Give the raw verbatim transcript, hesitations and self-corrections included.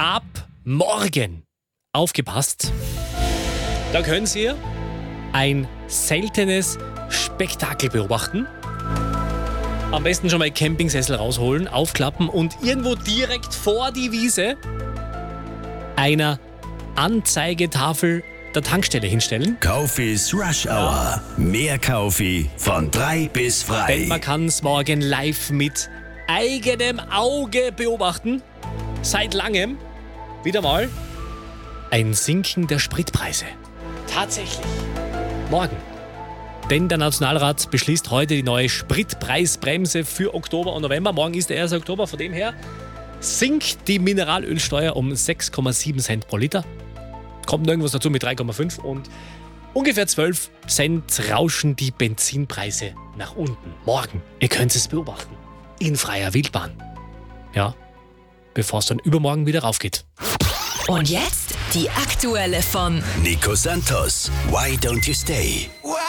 ab morgen, aufgepasst, da können Sie ein seltenes Spektakel beobachten. Am besten schon mal Campingsessel rausholen, aufklappen und irgendwo direkt vor die Wiese einer Anzeigetafel der Tankstelle hinstellen. Kaufis Rush Hour. Mehr Kaufi von drei bis frei. Denn man kann es morgen live mit eigenem Auge beobachten. Seit langem wieder mal ein Sinken der Spritpreise. Tatsächlich. Morgen. Denn der Nationalrat beschließt heute die neue Spritpreisbremse für Oktober und November. Morgen ist der erste Oktober, von dem her sinkt die Mineralölsteuer um sechs Komma sieben Cent pro Liter. Kommt irgendwas dazu mit drei Komma fünf und ungefähr zwölf Cent rauschen die Benzinpreise nach unten. Morgen, ihr könnt es beobachten, in freier Wildbahn. Ja, bevor es dann übermorgen wieder raufgeht. Und jetzt die aktuelle von Nico Santos. Why don't you stay? Why